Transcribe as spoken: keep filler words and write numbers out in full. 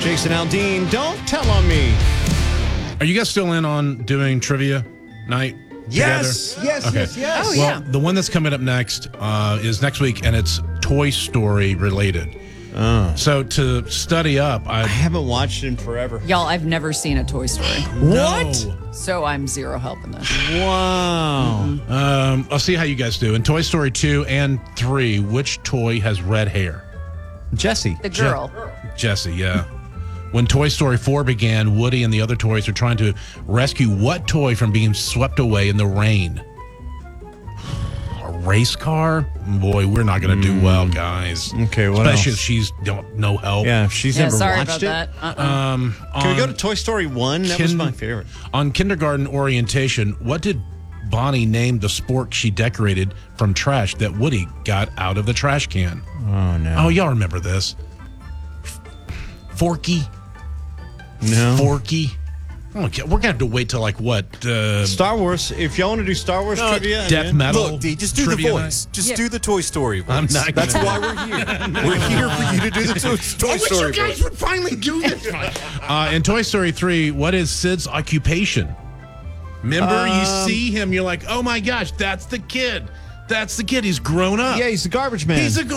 Jason Aldean, don't tell on me. Are you guys still in on doing trivia night? Yes, together? yes, Okay. yes, yes. Oh, Well, yeah. the one that's coming up next uh, is next week, and it's Toy Story related. Oh. So to study up, I I haven't watched it in forever. Y'all, I've never seen a Toy Story, What? No. so I'm zero help in this. Wow. Um, I'll see how you guys do. In Toy Story two and three, which toy has red hair? Jesse. The girl. Jessie, yeah. When Toy Story four began, Woody and the other toys are trying to rescue what toy from being swept away in the rain? A race car? Boy, we're not going to do well, guys. Okay, what Especially else? if she's don't, no help. Yeah, if she's Yeah, never sorry watched about it. that. Uh-uh. Um, Can we go on- to Toy Story one? That was Kin- my favorite. On kindergarten orientation, what did Bonnie name the spork she decorated from trash that Woody got out of the trash can? Oh, no. Oh, y'all remember this. Forky? no. Forky? Okay, we're going to have to wait till like what? Uh, Star Wars. If y'all want to do Star Wars trivia, Death and- Metal? Look, D, just do the trivia voice. Just Yeah. do the Toy Story voice. I'm not That's gonna- why we're here. We're here for you to do the Toy, Toy Story voice. would finally do this. uh, in Toy Story three, what is Sid's occupation? Remember, Um, you see him, you're like, oh my gosh, that's the kid. That's the kid. He's grown up. Yeah, he's the garbage man. He's a